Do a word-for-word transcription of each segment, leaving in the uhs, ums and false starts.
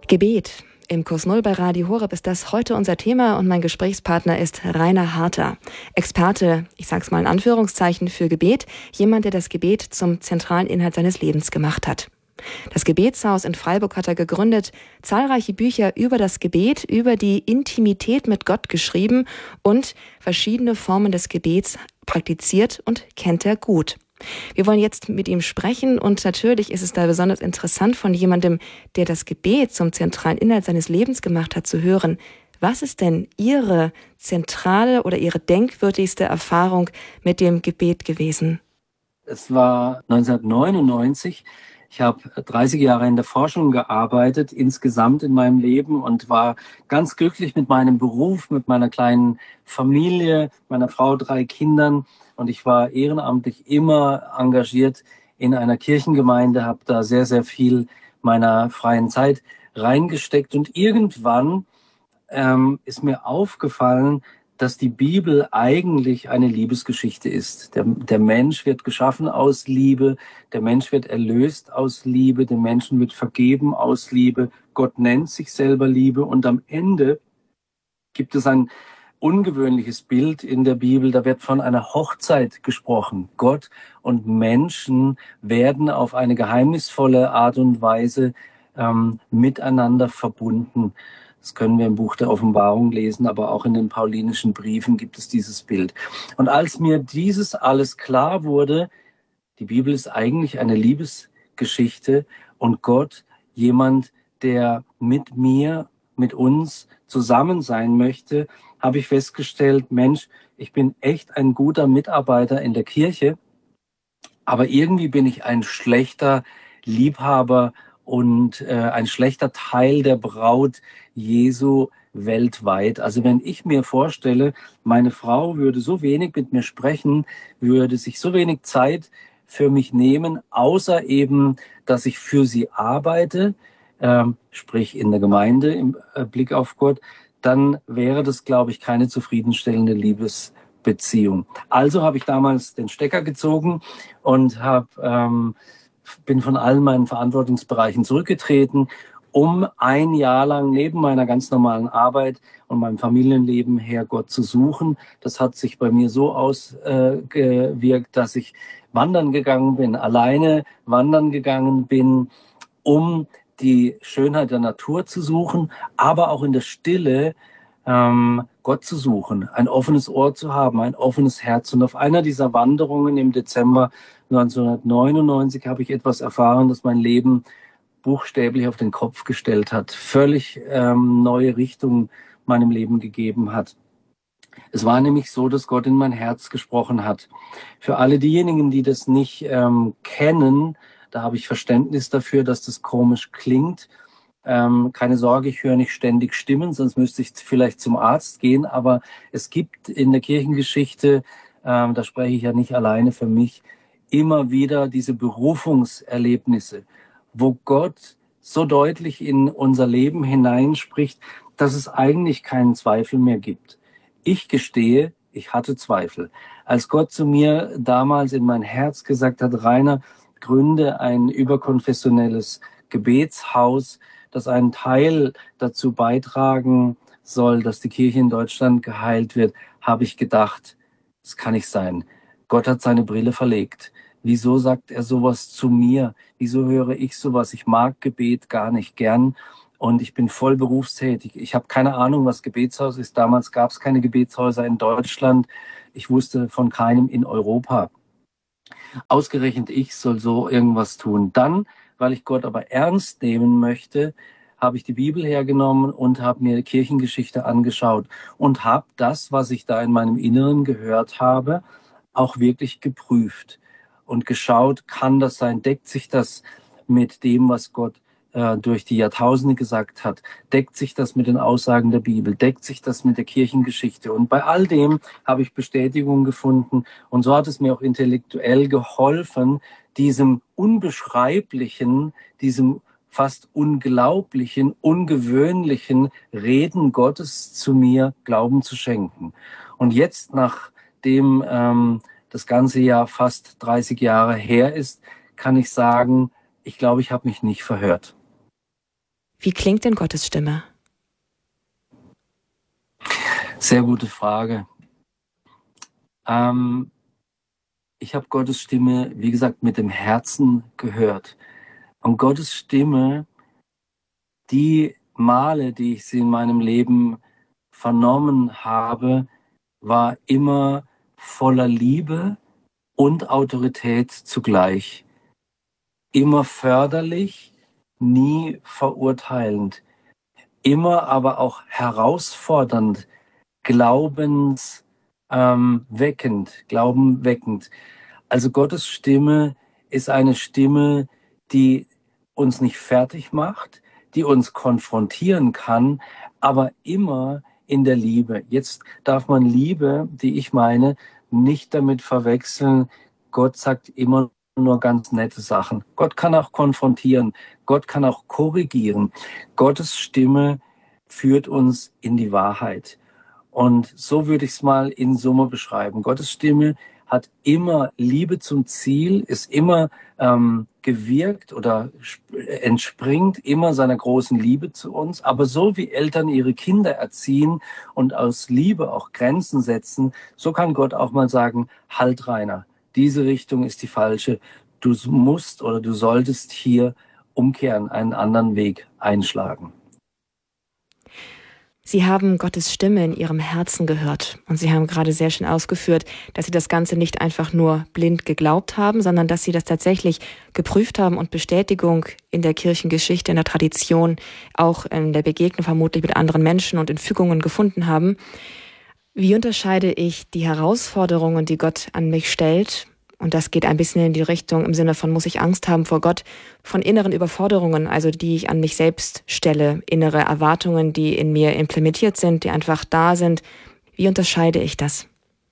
Gebet. Im Kurs Null bei Radio Horeb ist das heute unser Thema und mein Gesprächspartner ist Rainer Harter. Experte, ich sag's mal in Anführungszeichen, für Gebet. Jemand, der das Gebet zum zentralen Inhalt seines Lebens gemacht hat. Das Gebetshaus in Freiburg hat er gegründet, zahlreiche Bücher über das Gebet, über die Intimität mit Gott geschrieben und verschiedene Formen des Gebets praktiziert und kennt er gut. Wir wollen jetzt mit ihm sprechen und natürlich ist es da besonders interessant, von jemandem, der das Gebet zum zentralen Inhalt seines Lebens gemacht hat, zu hören. Was ist denn Ihre zentrale oder Ihre denkwürdigste Erfahrung mit dem Gebet gewesen? Es war neunzehnhundertneunundneunzig. Ich habe dreißig Jahre in der Forschung gearbeitet, insgesamt in meinem Leben und war ganz glücklich mit meinem Beruf, mit meiner kleinen Familie, meiner Frau, drei Kindern. Und ich war ehrenamtlich immer engagiert in einer Kirchengemeinde, habe da sehr, sehr viel meiner freien Zeit reingesteckt. Und irgendwann ähm, ist mir aufgefallen, dass die Bibel eigentlich eine Liebesgeschichte ist. Der, der Mensch wird geschaffen aus Liebe, der Mensch wird erlöst aus Liebe, dem Menschen wird vergeben aus Liebe, Gott nennt sich selber Liebe und am Ende gibt es ein ungewöhnliches Bild in der Bibel, da wird von einer Hochzeit gesprochen. Gott und Menschen werden auf eine geheimnisvolle Art und Weise ähm, miteinander verbunden. Das können wir im Buch der Offenbarung lesen, aber auch in den paulinischen Briefen gibt es dieses Bild. Und als mir dieses alles klar wurde, die Bibel ist eigentlich eine Liebesgeschichte und Gott jemand, der mit mir, mit uns zusammen sein möchte, habe ich festgestellt, Mensch, ich bin echt ein guter Mitarbeiter in der Kirche, aber irgendwie bin ich ein schlechter Liebhaber und äh, ein schlechter Teil der Braut Jesu weltweit. Also wenn ich mir vorstelle, meine Frau würde so wenig mit mir sprechen, würde sich so wenig Zeit für mich nehmen, außer eben, dass ich für sie arbeite, ähm, sprich in der Gemeinde im äh, Blick auf Gott, dann wäre das, glaube ich, keine zufriedenstellende Liebesbeziehung. Also habe ich damals den Stecker gezogen und habe ähm, bin von allen meinen Verantwortungsbereichen zurückgetreten, um ein Jahr lang neben meiner ganz normalen Arbeit und meinem Familienleben her Gott zu suchen. Das hat sich bei mir so ausgewirkt, dass ich wandern gegangen bin, alleine wandern gegangen bin, um die Schönheit der Natur zu suchen, aber auch in der Stille ähm, Gott zu suchen, ein offenes Ohr zu haben, ein offenes Herz. Und auf einer dieser Wanderungen im Dezember neunzehnhundertneunundneunzig habe ich etwas erfahren, das mein Leben buchstäblich auf den Kopf gestellt hat, völlig ähm, neue Richtung meinem Leben gegeben hat. Es war nämlich so, dass Gott in mein Herz gesprochen hat. Für alle diejenigen, die das nicht ähm, kennen, da habe ich Verständnis dafür, dass das komisch klingt. Ähm, keine Sorge, ich höre nicht ständig Stimmen, sonst müsste ich vielleicht zum Arzt gehen. Aber es gibt in der Kirchengeschichte, ähm, da spreche ich ja nicht alleine für mich, immer wieder diese Berufungserlebnisse, wo Gott so deutlich in unser Leben hineinspricht, dass es eigentlich keinen Zweifel mehr gibt. Ich gestehe, ich hatte Zweifel. Als Gott zu mir damals in mein Herz gesagt hat, Rainer, gründe ein überkonfessionelles Gebetshaus, das einen Teil dazu beitragen soll, dass die Kirche in Deutschland geheilt wird, habe ich gedacht, das kann nicht sein. Gott hat seine Brille verlegt. Wieso sagt er sowas zu mir? Wieso höre ich sowas? Ich mag Gebet gar nicht gern und ich bin voll berufstätig. Ich habe keine Ahnung, was Gebetshaus ist. Damals gab es keine Gebetshäuser in Deutschland. Ich wusste von keinem in Europa. Ausgerechnet ich soll so irgendwas tun. Dann, weil ich Gott aber ernst nehmen möchte, habe ich die Bibel hergenommen und habe mir Kirchengeschichte angeschaut und habe das, was ich da in meinem Inneren gehört habe, auch wirklich geprüft und geschaut, kann das sein, deckt sich das mit dem, was Gott äh, durch die Jahrtausende gesagt hat, deckt sich das mit den Aussagen der Bibel, deckt sich das mit der Kirchengeschichte. Und bei all dem habe ich Bestätigung gefunden und so hat es mir auch intellektuell geholfen, diesem unbeschreiblichen, diesem fast unglaublichen, ungewöhnlichen Reden Gottes zu mir Glauben zu schenken. Und jetzt, nachdem ähm, das ganze Jahr fast dreißig Jahre her ist, kann ich sagen, ich glaube, ich habe mich nicht verhört. Wie klingt denn Gottes Stimme? Sehr gute Frage. Ähm, ich habe Gottes Stimme, wie gesagt, mit dem Herzen gehört. Und Gottes Stimme, die Male, die ich sie in meinem Leben vernommen habe, war immer voller Liebe und Autorität zugleich. Immer förderlich, nie verurteilend. Immer aber auch herausfordernd, glaubensweckend, ähm, weckend, glaubenweckend. Also Gottes Stimme ist eine Stimme, die uns nicht fertig macht, die uns konfrontieren kann, aber immer in der Liebe. Jetzt darf man Liebe, die ich meine, nicht damit verwechseln. Gott sagt immer nur ganz nette Sachen. Gott kann auch konfrontieren. Gott kann auch korrigieren. Gottes Stimme führt uns in die Wahrheit. Und so würde ich es mal in Summe beschreiben. Gottes Stimme hat immer Liebe zum Ziel, ist immer ähm, gewirkt oder entspringt immer seiner großen Liebe zu uns. Aber so wie Eltern ihre Kinder erziehen und aus Liebe auch Grenzen setzen, so kann Gott auch mal sagen, halt Rainer, diese Richtung ist die falsche. Du musst oder du solltest hier umkehren, einen anderen Weg einschlagen. Sie haben Gottes Stimme in Ihrem Herzen gehört und Sie haben gerade sehr schön ausgeführt, dass Sie das Ganze nicht einfach nur blind geglaubt haben, sondern dass Sie das tatsächlich geprüft haben und Bestätigung in der Kirchengeschichte, in der Tradition, auch in der Begegnung vermutlich mit anderen Menschen und in Fügungen gefunden haben. Wie unterscheide ich die Herausforderungen, die Gott an mich stellt? Und das geht ein bisschen in die Richtung im Sinne von, muss ich Angst haben vor Gott, von inneren Überforderungen, also die ich an mich selbst stelle, innere Erwartungen, die in mir implementiert sind, die einfach da sind. Wie unterscheide ich das?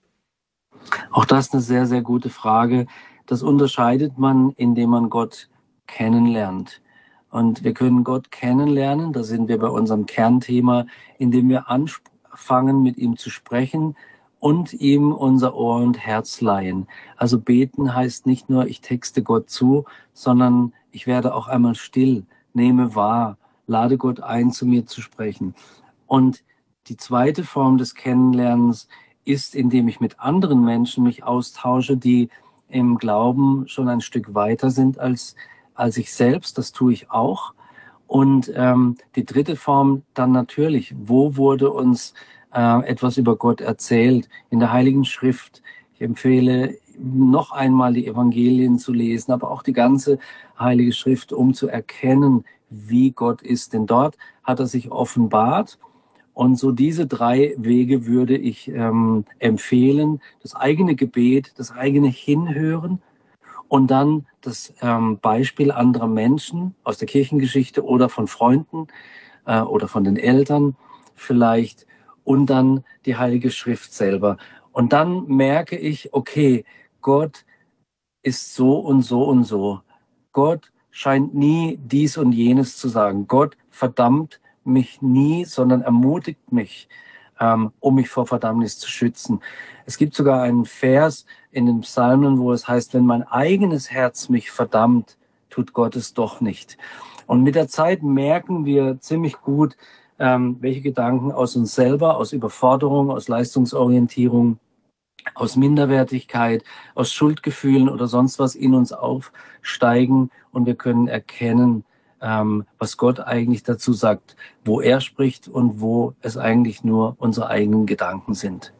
Auch das ist eine sehr, sehr gute Frage. Das unterscheidet man, indem man Gott kennenlernt. Und wir können Gott kennenlernen, da sind wir bei unserem Kernthema, indem wir anfangen, mit ihm zu sprechen und ihm unser Ohr und Herz leihen. Also beten heißt nicht nur, ich texte Gott zu, sondern ich werde auch einmal still, nehme wahr, lade Gott ein, zu mir zu sprechen. Und die zweite Form des Kennenlernens ist, indem ich mit anderen Menschen mich austausche, die im Glauben schon ein Stück weiter sind als, als ich selbst. Das tue ich auch. Und ähm, die dritte Form dann natürlich, wo wurde uns äh, etwas über Gott erzählt? In der Heiligen Schrift. Ich empfehle, noch einmal die Evangelien zu lesen, aber auch die ganze Heilige Schrift, um zu erkennen, wie Gott ist. Denn dort hat er sich offenbart. Und so diese drei Wege würde ich ähm, empfehlen. Das eigene Gebet, das eigene Hinhören und dann das ähm, Beispiel anderer Menschen aus der Kirchengeschichte oder von Freunden äh, oder von den Eltern vielleicht und dann die Heilige Schrift selber. Und dann merke ich, okay, Gott ist so und so und so. Gott scheint nie dies und jenes zu sagen. Gott verdammt mich nie, sondern ermutigt mich, ähm, um mich vor Verdammnis zu schützen. Es gibt sogar einen Vers in den Psalmen, wo es heißt, wenn mein eigenes Herz mich verdammt, tut Gott es doch nicht. Und mit der Zeit merken wir ziemlich gut, ähm, welche Gedanken aus uns selber, aus Überforderung, aus Leistungsorientierung, aus Minderwertigkeit, aus Schuldgefühlen oder sonst was in uns aufsteigen und wir können erkennen, ähm, was Gott eigentlich dazu sagt, wo er spricht und wo es eigentlich nur unsere eigenen Gedanken sind.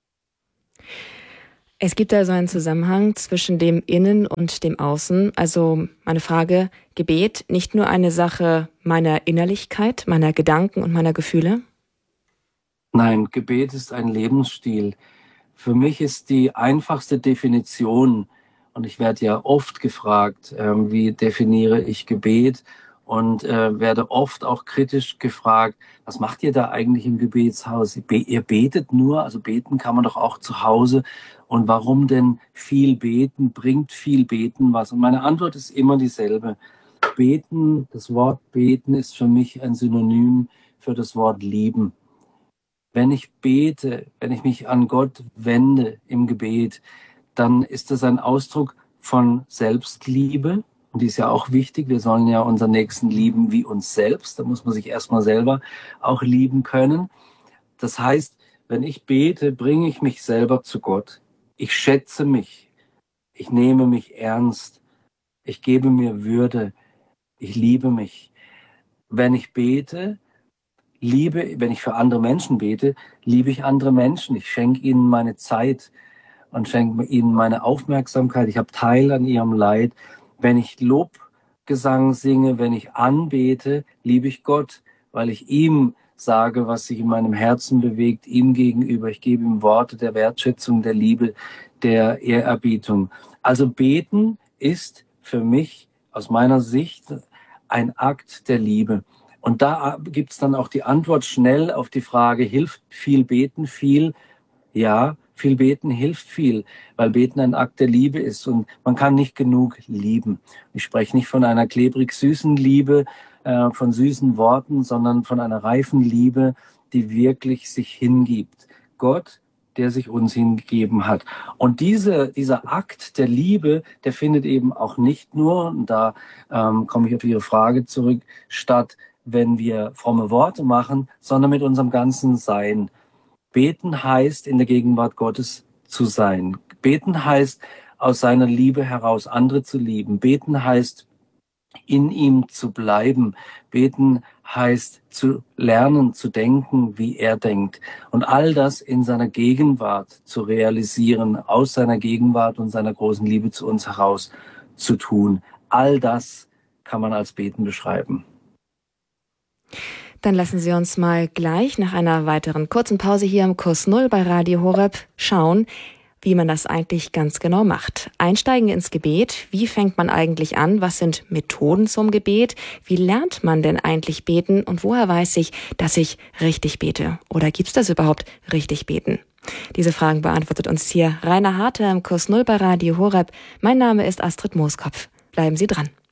Es gibt also einen Zusammenhang zwischen dem Innen und dem Außen. Also meine Frage, Gebet nicht nur eine Sache meiner Innerlichkeit, meiner Gedanken und meiner Gefühle? Nein, Gebet ist ein Lebensstil. Für mich ist die einfachste Definition, und ich werde ja oft gefragt, äh, wie definiere ich Gebet, und äh, werde oft auch kritisch gefragt, was macht ihr da eigentlich im Gebetshaus? Ihr betet nur, also beten kann man doch auch zu Hause. Und warum denn viel beten? Bringt viel Beten was? Und meine Antwort ist immer dieselbe. Beten, das Wort beten ist für mich ein Synonym für das Wort lieben. Wenn ich bete, wenn ich mich an Gott wende im Gebet, dann ist das ein Ausdruck von Selbstliebe Und die ist ja auch wichtig. Wir sollen ja unseren Nächsten lieben wie uns selbst. Da muss man sich erstmal selber auch lieben können. Das heißt, wenn ich bete, bringe ich mich selber zu Gott. Ich schätze mich. Ich nehme mich ernst. Ich gebe mir Würde. Ich liebe mich. Wenn ich bete, liebe, wenn ich für andere Menschen bete, liebe ich andere Menschen. Ich schenke ihnen meine Zeit und schenke ihnen meine Aufmerksamkeit. Ich habe Teil an ihrem Leid. Wenn ich Lobgesang singe, wenn ich anbete, liebe ich Gott, weil ich ihm sage, was sich in meinem Herzen bewegt, ihm gegenüber. Ich gebe ihm Worte der Wertschätzung, der Liebe, der Ehrerbietung. Also beten ist für mich aus meiner Sicht ein Akt der Liebe. Und da gibt's dann auch die Antwort schnell auf die Frage, hilft viel beten viel? Ja, viel beten hilft viel, weil beten ein Akt der Liebe ist und man kann nicht genug lieben. Ich spreche nicht von einer klebrig süßen Liebe, äh, von süßen Worten, sondern von einer reifen Liebe, die wirklich sich hingibt. Gott, der sich uns hingegeben hat. Und diese, dieser Akt der Liebe, der findet eben auch nicht nur, und da ähm, komme ich auf Ihre Frage zurück, statt, wenn wir fromme Worte machen, sondern mit unserem ganzen Sein. Beten heißt, in der Gegenwart Gottes zu sein. Beten heißt, aus seiner Liebe heraus andere zu lieben. Beten heißt, in ihm zu bleiben. Beten heißt, zu lernen, zu denken, wie er denkt. Und all das in seiner Gegenwart zu realisieren, aus seiner Gegenwart und seiner großen Liebe zu uns heraus zu tun. All das kann man als Beten beschreiben. Dann lassen Sie uns mal gleich nach einer weiteren kurzen Pause hier im Kurs Null bei Radio Horeb schauen, wie man das eigentlich ganz genau macht. Einsteigen ins Gebet. Wie fängt man eigentlich an? Was sind Methoden zum Gebet? Wie lernt man denn eigentlich beten? Und woher weiß ich, dass ich richtig bete? Oder gibt's das überhaupt, richtig beten? Diese Fragen beantwortet uns hier Rainer Harter im Kurs Null bei Radio Horeb. Mein Name ist Astrid Mooskopf. Bleiben Sie dran.